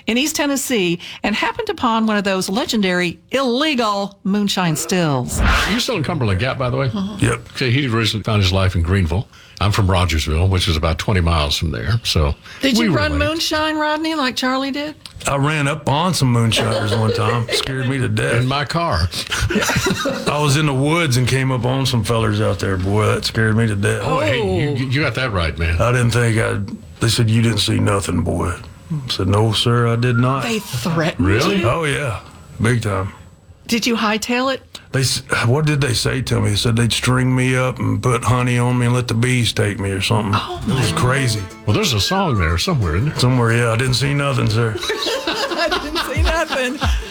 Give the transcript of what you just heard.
in East Tennessee and happened upon one of those legendary illegal moonshine stills. You're still in Cumberland Gap, by the way? Yep. Okay, he originally found his life in Greenville. I'm from Rogersville, which is about 20 miles from there. So Did you run relate. moonshine, Rodney, like Charlie did? I ran up on some moonshiners one time. Scared me to In death. my car. I was in the woods and came up on some fellers out there. Boy, that scared me to death. Oh, hey, you got that right, man. I didn't think they said, you didn't see nothing, boy. I said, no, sir, I did not. They threatened Really? you? Oh, yeah. Big time. Did you hightail it? What did they say to me? They said they'd string me up and put honey on me and let the bees take me or something. Oh, it was crazy. Well, there's a song there somewhere, isn't there? Somewhere, yeah. I didn't see nothing, sir. I didn't see nothing.